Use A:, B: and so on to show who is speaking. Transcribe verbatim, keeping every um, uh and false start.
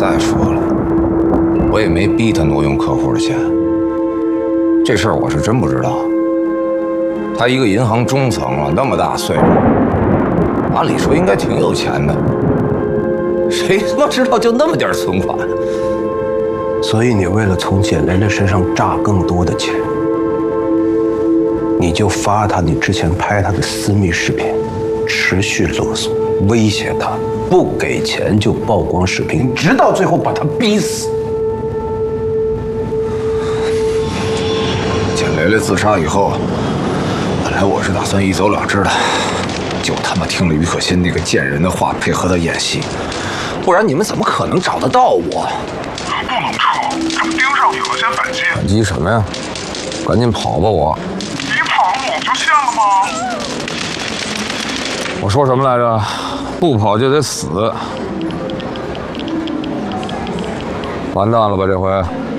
A: 再说了，我也没逼他挪用客户的钱，这事儿我是真不知道。他一个银行中层了，那么大岁数，按理说应该挺有钱的，谁他妈知道就那么点存款？
B: 所以你为了从简雷雷身上榨更多的钱，你就发他你之前拍他的私密视频，持续勒索、威胁他，不给钱就曝光视频，直到最后把他逼死。
A: 简雷雷自杀以后，本来我是打算一走了之的，就他妈听了于可欣那个贱人的话，配合他演戏，不然你们怎么可能找得到我？
C: 不能撤，他们盯上你了，先反击。
A: 反击什么呀？赶紧跑吧我！
C: 你跑了我不就现了吗？
A: 我说什么来着？不跑就得死！完蛋了吧这回？